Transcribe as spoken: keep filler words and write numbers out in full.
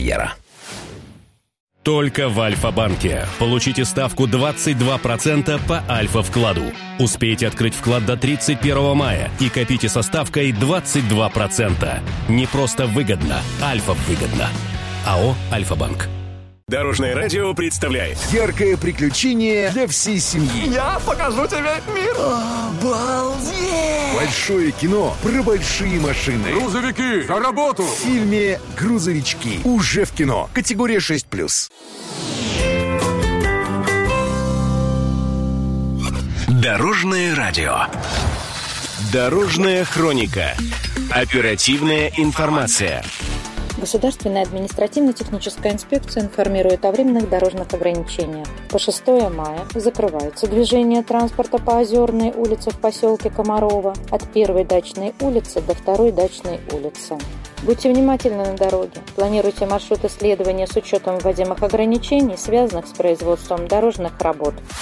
карьера. Только в Альфа-банке. Получите ставку двадцать два процента по Альфа-вкладу. Успейте открыть вклад до тридцать первого мая и копите со ставкой двадцать два процента. Не просто выгодно, Альфа-выгодно. АО «Альфа-банк». Дорожное радио представляет яркое приключение для всей семьи. Я покажу тебе мир. Обалдеть! Большое кино про большие машины. Грузовики, за работу! В фильме «Грузовички» уже в кино. Категория шесть плюс. Дорожное радио. Дорожная хроника. Оперативная информация. Государственная административно-техническая инспекция информирует о временных дорожных ограничениях. По шестого мая закрывается движение транспорта по Озерной улице в поселке Комарова от первой Дачной улицы до второй Дачной улицы. Будьте внимательны на дороге. Планируйте маршруты следования с учетом вводимых ограничений, связанных с производством дорожных работ.